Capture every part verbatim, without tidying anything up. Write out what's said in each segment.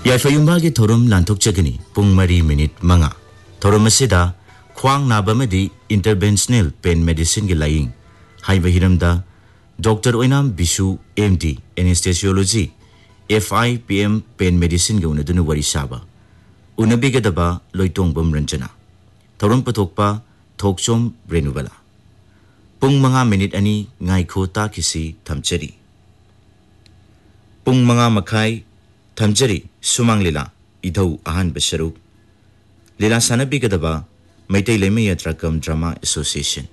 Yafayumbagi thorum lantok chagani pung mari minute manga. Thorum asida khwang nabamadi interventional pain medicine gi lying. Haiba hiramda Doctor Oinam Bisu M D anesthesiology F I P M pain medicine gi unadunu wari saba. Unabigadaba loitong bum ranjana. Thorum patokpa thokchom renubala. Pung mga minute ani ngai khota kisi thamchari. Pung mga makai thamchari sumang lila idau ahan basaruk. Lila sanabi kadaba Maitai Leme Yatrakam Drama Association.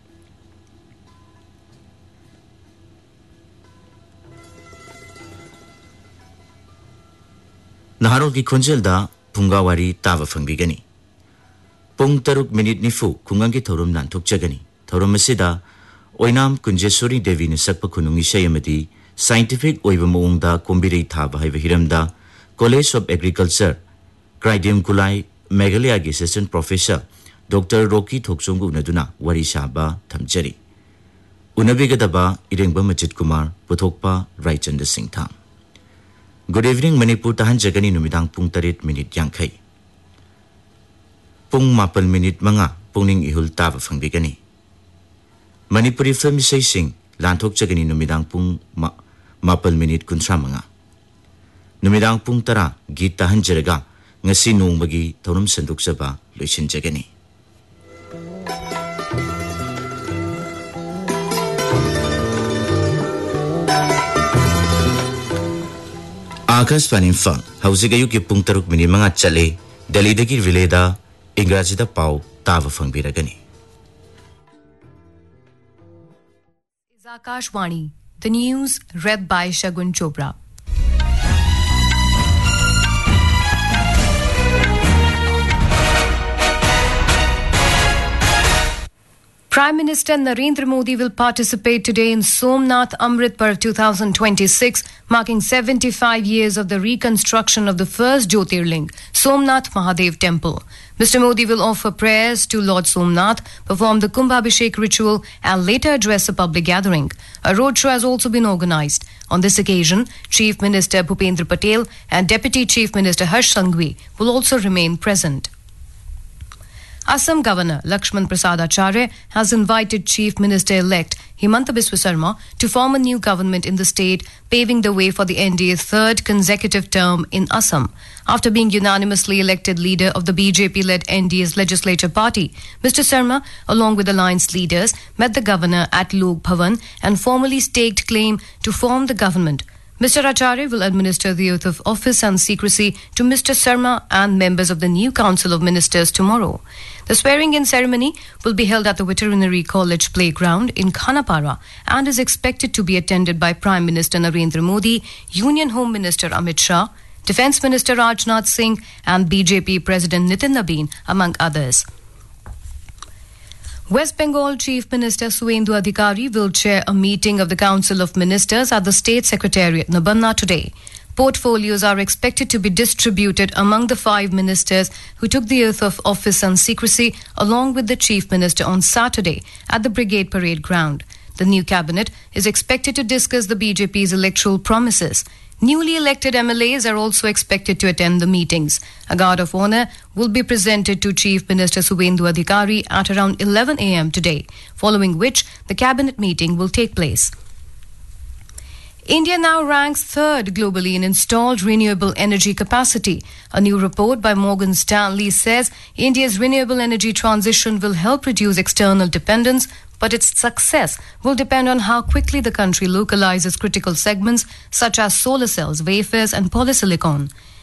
Naharol ki khonjel da pungawari tava fangbigani. Pung taruk minute nifu kungangi thorum nanthok jagani. Thorum asida Oinam Kunjesori Devi ni sakpa kunungi sayamadi scientific oiba moongda kombirei thaba haiba hiramda College of Agriculture Cridium Kulai Meghalaya gi Assistant Professor Doctor Rocky Thokchongu unaduna wari saba thamjari. Unabigadaba Irengba Majid Kumar Puthokpa Raichanda Singh Tham. Good evening Manipur tahan jagani numidang pung tarit minute yangkai. Pung mapal minute manga pungning ihul tava fangbigani. Manipuri film isay sing lanthok jagani numidang pung ma mapal minute kunsra manga. Numidang pung tara git tahan jaraga ngasi nung bagi thorum sanduk saba loisin jagani. Akas panin fang hausigayu ki pung taruk mini mga chale Delhi dagi vileda Ingrazida pau tava fang biragani. Is Akashvani, the news read by Shagun Chopra. Prime Minister Narendra Modi will participate today in Somnath Amrit Parv twenty twenty-six, marking seventy-five years of the reconstruction of the first Jyotirling, Somnath Mahadev Temple. Mister Modi will offer prayers to Lord Somnath, perform the Kumbhabhishek ritual and later address a public gathering. A roadshow has also been organized. On this occasion, Chief Minister Bhupendra Patel and Deputy Chief Minister Harsh Sanghvi will also remain present. Assam Governor Lakshman Prasad Acharya has invited Chief Minister-elect Himanta Biswa Sarma to form a new government in the state, paving the way for the N D A's third consecutive term in Assam. After being unanimously elected leader of the B J P-led N D A's legislature party, Mister Sarma, along with alliance leaders, met the governor at Lok Bhavan and formally staked claim to form the government. Mister Acharya will administer the oath of office and secrecy to Mister Sarma and members of the new Council of Ministers tomorrow. The swearing-in ceremony will be held at the Veterinary College Playground in Khanapara and is expected to be attended by Prime Minister Narendra Modi, Union Home Minister Amit Shah, Defence Minister Rajnath Singh and B J P President Nitin Nabin, among others. West Bengal Chief Minister Suvendu Adhikari will chair a meeting of the Council of Ministers at the State Secretariat, Nabanna, today. Portfolios are expected to be distributed among the five ministers who took the oath of office and secrecy along with the Chief Minister on Saturday at the Brigade Parade Ground. The new cabinet is expected to discuss the B J P's electoral promises. Newly elected M L As are also expected to attend the meetings. A guard of honor will be presented to Chief Minister Suvendu Adhikari at around eleven a m today, following which the cabinet meeting will take place. India now ranks third globally in installed renewable energy capacity. A new report by Morgan Stanley says India's renewable energy transition will help reduce external dependence, but its success will depend on how quickly the country localizes critical segments such as solar cells, wafers and polysilicon.